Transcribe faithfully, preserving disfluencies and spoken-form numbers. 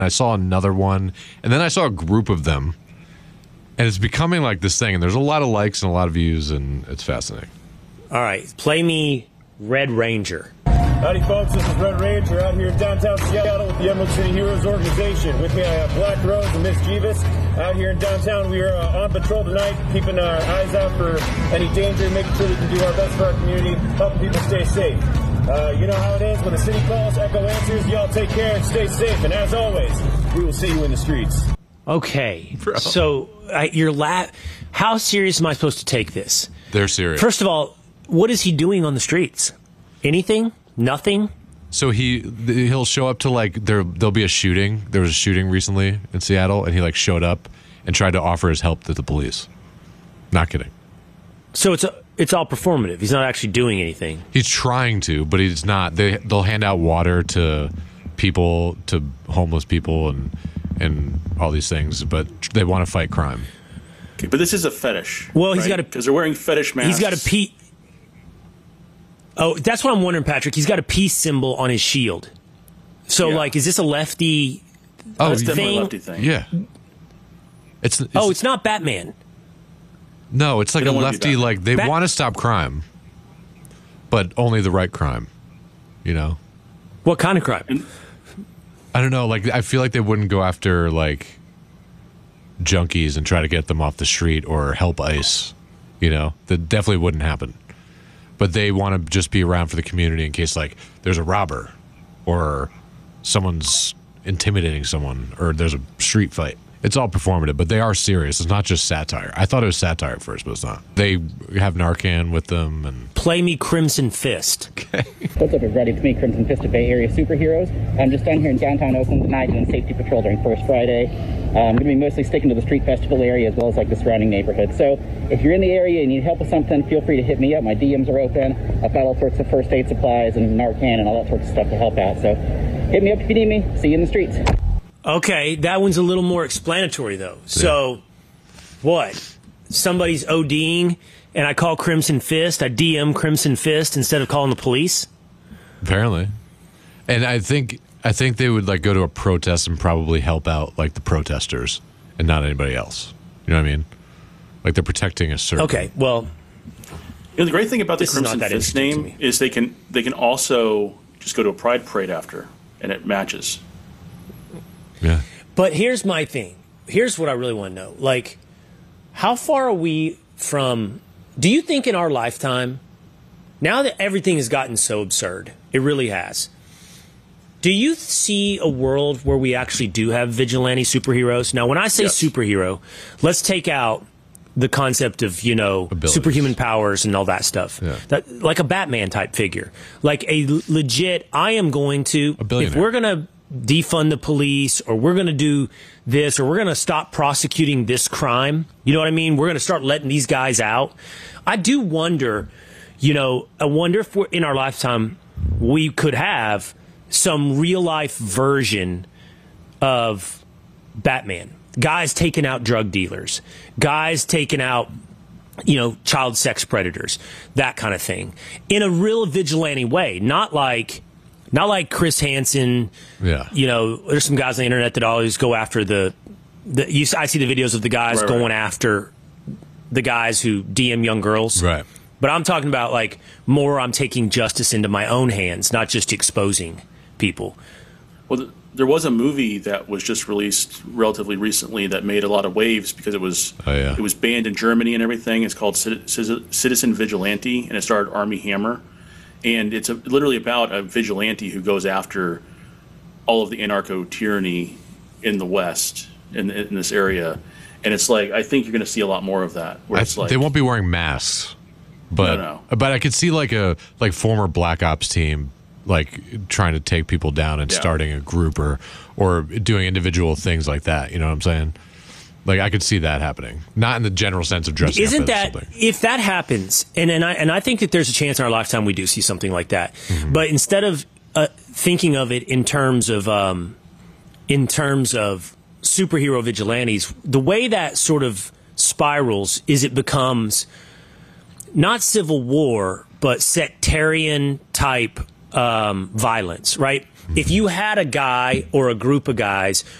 I saw another one, and then I saw a group of them, and it's becoming like this thing, and there's a lot of likes and a lot of views, and it's fascinating. All right, play me Red Ranger. Howdy, folks. This is Red Ranger out here in downtown Seattle with the Emerald City Heroes organization. With me, I have Black Rose and Miss Jeeves. Out here in downtown, we are uh, on patrol tonight, keeping our eyes out for any danger, making sure we can do our best for our community, helping people stay safe. Uh, you know how it is. When the city calls, Echo answers. Y'all take care and stay safe. And as always, we will see you in the streets. Okay. Bro. So uh, you're la- how serious am I supposed to take this? They're serious. First of all, what is he doing on the streets? Anything? Nothing? So he he'll show up to like there there'll be a shooting. There was a shooting recently in Seattle, and he like showed up and tried to offer his help to the police. Not kidding. So it's a, it's all performative. He's not actually doing anything. He's trying to, but he's not. They they'll hand out water to people, to homeless people, and and all these things, but they want to fight crime. Okay, but this is a fetish. Well, he's got a because they're wearing fetish masks. He's got a pe- Oh, that's what I'm wondering, Patrick. He's got a peace symbol on his shield. So, yeah. like, is this a lefty? Oh, it's thing? definitely a lefty thing. Yeah. It's, it's oh, it's not Batman. No, it's like a lefty. Like they Bat- want to stop crime, but only the right crime. You know. What kind of crime? And, I don't know. Like I feel like they wouldn't go after like junkies and try to get them off the street or help ICE. You know, that definitely wouldn't happen. But they want to just be around for the community in case, like, there's a robber or someone's intimidating someone or there's a street fight. It's all performative, but they are serious. It's not just satire. I thought it was satire at first, but it's not. They have Narcan with them. And play me Crimson Fist. Okay. What's up, everybody? It's me, Crimson Fist of Bay Area Superheroes. I'm just down here in downtown Oakland tonight doing safety patrol during First Friday. Uh, I'm going to be mostly sticking to the street festival area as well as like the surrounding neighborhood. So if you're in the area and need help with something, feel free to hit me up. My D Ms are open. I've got all sorts of first aid supplies and Narcan and all that sorts of stuff to help out. So hit me up if you need me. See you in the streets. Okay, that one's a little more explanatory, though. Yeah. So, what? Somebody's ODing, and I call Crimson Fist. I D M Crimson Fist instead of calling the police? Apparently. And I think I think they would like go to a protest and probably help out like the protesters and not anybody else. You know what I mean? Like they're protecting a certain... Okay, well... You know, the great thing about the Crimson Fist name is they can they can also just go to a pride parade after, and it matches. Yeah. But here's my thing. Here's what I really want to know. Like, how far are we from... Do you think in our lifetime, now that everything has gotten so absurd, it really has, do you see a world where we actually do have vigilante superheroes? Now, when I say yes. superhero, let's take out the concept of, you know, Abilities. superhuman powers and all that stuff. Yeah. That, like a Batman type figure. Like a legit, I am going to... If we're going to defund the police, or we're going to do this, or we're going to stop prosecuting this crime. You know what I mean? We're going to start letting these guys out. I do wonder, you know, I wonder if we're, in our lifetime we could have some real life version of Batman. Guys taking out drug dealers, guys taking out, you know, child sex predators, that kind of thing, in a real vigilante way, not like... Not like Chris Hansen. Yeah. You know, there's some guys on the internet that always go after the. the you, I see the videos of the guys right, going right. after the guys who D M young girls. Right. But I'm talking about like more. I'm taking justice into my own hands, not just exposing people. Well, th- there was a movie that was just released relatively recently that made a lot of waves because it was oh, yeah. it was banned in Germany and everything. It's called Citizen Vigilante, and it starred Armie Hammer. And it's a, literally about a vigilante who goes after all of the anarcho-tyranny in the West, in, in this area. And it's like, I think you're going to see a lot more of that. Where I, it's like, they won't be wearing masks. But, no, no. but I could see like a like former Black Ops team like trying to take people down and yeah. starting a group or, or doing individual things like that. You know what I'm saying? Like I could see that happening, not in the general sense of dressing Isn't up that something. If that happens, and and I and I think that there's a chance in our lifetime we do see something like that. Mm-hmm. But instead of uh, thinking of it in terms of um, in terms of superhero vigilantes, the way that sort of spirals is it becomes not civil war, but sectarian type um, violence, right? If you had a guy or a group of guys